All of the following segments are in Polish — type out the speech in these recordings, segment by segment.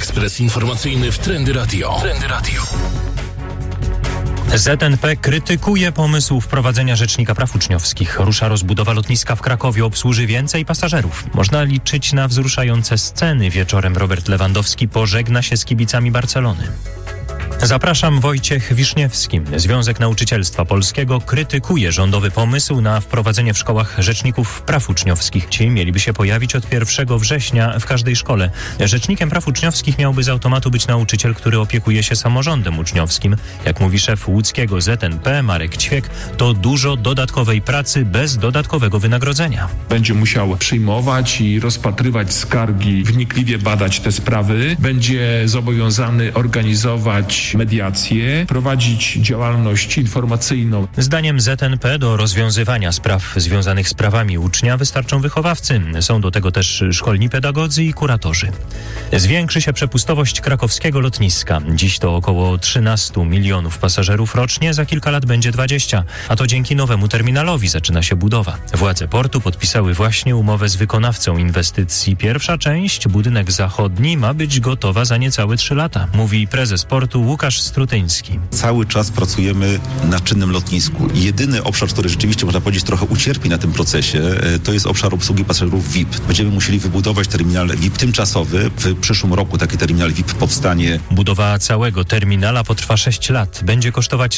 Ekspres informacyjny w Trendy Radio. ZNP krytykuje pomysł wprowadzenia Rzecznika Praw Uczniowskich. Rusza rozbudowa lotniska w Krakowie, obsłuży więcej pasażerów. Można liczyć na wzruszające sceny. Wieczorem Robert Lewandowski pożegna się z kibicami Barcelony. Zapraszam, Wojciech Wiszniewski. Związek Nauczycielstwa Polskiego krytykuje rządowy pomysł na wprowadzenie w szkołach rzeczników praw uczniowskich. Ci mieliby się pojawić od 1 września w każdej szkole. Rzecznikiem praw uczniowskich miałby z automatu być nauczyciel, który opiekuje się samorządem uczniowskim. Jak mówi szef łódzkiego ZNP Marek Ćwiek, to dużo dodatkowej pracy bez dodatkowego wynagrodzenia. Będzie musiał przyjmować i rozpatrywać skargi, wnikliwie badać te sprawy. Będzie zobowiązany organizować mediacje, prowadzić działalność informacyjną. Zdaniem ZNP do rozwiązywania spraw związanych z prawami ucznia wystarczą wychowawcy. Są do tego też szkolni pedagodzy i kuratorzy. Zwiększy się przepustowość krakowskiego lotniska. Dziś to około 13 milionów pasażerów rocznie, za kilka lat będzie 20, a to dzięki nowemu terminalowi zaczyna się budowa. Władze portu podpisały właśnie umowę z wykonawcą inwestycji. Pierwsza część, budynek zachodni, ma być gotowa za niecałe 3 lata, mówi prezes portu Łukasz Strutyński. Cały czas pracujemy na czynnym lotnisku. Jedyny obszar, który rzeczywiście, można powiedzieć, trochę ucierpi na tym procesie, to jest obszar obsługi pasażerów VIP. Będziemy musieli wybudować terminal VIP tymczasowy. W przyszłym roku taki terminal VIP powstanie. Budowa całego terminala potrwa 6 lat. Będzie kosztować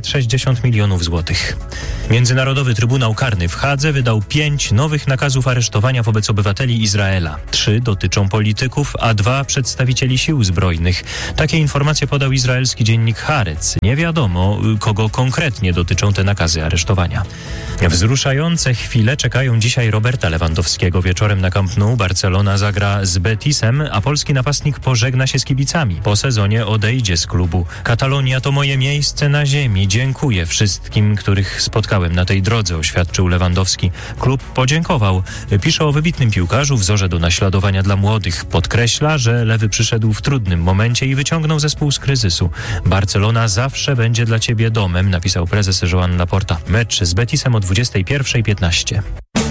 660 milionów złotych. Międzynarodowy Trybunał Karny w Hadze wydał 5 nowych nakazów aresztowania wobec obywateli Izraela. 3 dotyczą polityków, a 2 przedstawicieli sił zbrojnych. Takie informacje podał izraelski dziennik Haaretz. Nie wiadomo, kogo konkretnie dotyczą te nakazy aresztowania. Wzruszające chwile czekają dzisiaj Roberta Lewandowskiego. Wieczorem na Camp Nou Barcelona zagra z Betisem, a polski napastnik pożegna się z kibicami. Po sezonie odejdzie z klubu. Katalonia to moje miejsce na ziemi. Dziękuję wszystkim, których spotkałem na tej drodze, oświadczył Lewandowski. Klub podziękował. Pisze o wybitnym piłkarzu, wzorze do naśladowania dla młodych. Podkreśla, że Lewy przyszedł w trudnym momencie i wyciągnął zespół z kryzysu. Barcelona zawsze będzie dla ciebie domem, napisał prezes Joan Laporta. Mecz z Betisem o 21:15.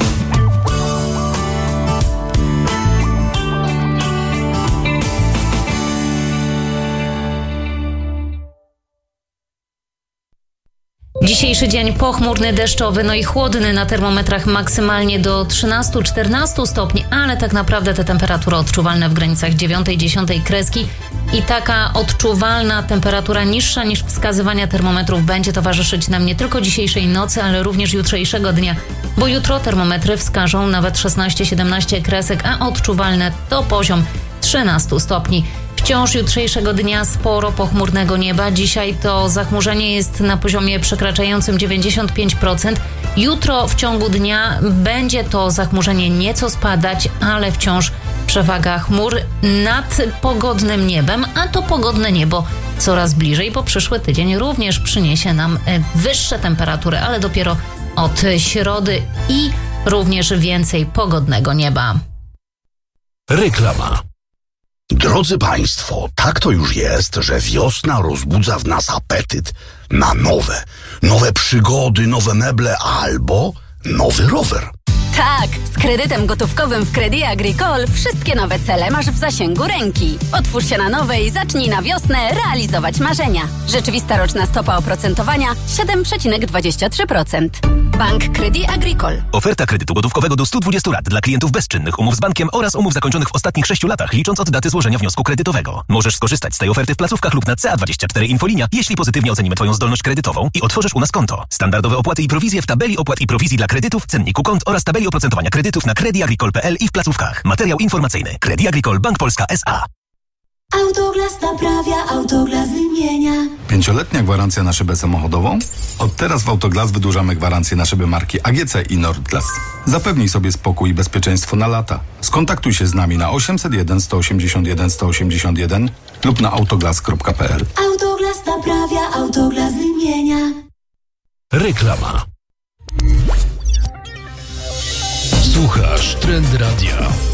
Dzisiejszy dzień pochmurny, deszczowy, no i chłodny, na termometrach maksymalnie do 13-14 stopni, ale tak naprawdę te temperatury odczuwalne w granicach 9-10 kreski i taka odczuwalna temperatura niższa niż wskazywania termometrów będzie towarzyszyć nam nie tylko dzisiejszej nocy, ale również jutrzejszego dnia, bo jutro termometry wskażą nawet 16-17 kresek, a odczuwalne to poziom 13 stopni. Wciąż jutrzejszego dnia sporo pochmurnego nieba. Dzisiaj to zachmurzenie jest na poziomie przekraczającym 95%. Jutro w ciągu dnia będzie to zachmurzenie nieco spadać, ale wciąż przewaga chmur nad pogodnym niebem, a to pogodne niebo coraz bliżej, bo przyszły tydzień również przyniesie nam wyższe temperatury, ale dopiero od środy i również więcej pogodnego nieba. Reklama. Drodzy Państwo, tak to już jest, że wiosna rozbudza w nas apetyt na nowe przygody, nowe meble albo nowy rower. Tak, z kredytem gotówkowym w Crédit Agricole wszystkie nowe cele masz w zasięgu ręki. Otwórz się na nowe i zacznij na wiosnę realizować marzenia. Rzeczywista roczna stopa oprocentowania 7,23%. Bank Crédit Agricole. Oferta kredytu gotówkowego do 120 lat dla klientów bezczynnych, umów z bankiem oraz umów zakończonych w ostatnich 6 latach, licząc od daty złożenia wniosku kredytowego. Możesz skorzystać z tej oferty w placówkach lub na CA24 Infolinia, jeśli pozytywnie ocenimy Twoją zdolność kredytową i otworzysz u nas konto. Standardowe opłaty i prowizje w tabeli opłat i prowizji dla kredytów, cenniku kont oraz tabeli oprocentowania kredytów na crediagricole.pl i w placówkach. Materiał informacyjny. Crédit Agricole Bank Polska S.A. Autoglas naprawia, Autoglas wymienia. 5-letnia gwarancja na szybę samochodową? Od teraz w Autoglas wydłużamy gwarancję na szyby marki AGC i Nordglas. Zapewnij sobie spokój i bezpieczeństwo na lata. Skontaktuj się z nami na 801 181 181 lub na autoglas.pl. Autoglas naprawia, Autoglas wymienia. Reklama. Słuchasz Trendy Radia.